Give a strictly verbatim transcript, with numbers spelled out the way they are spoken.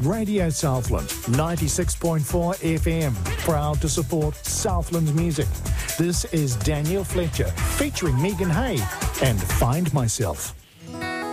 Radio Southland, ninety-six point four F M, proud to support Southland's music. This is Daniel Fletcher featuring Megan Hay and Find Myself.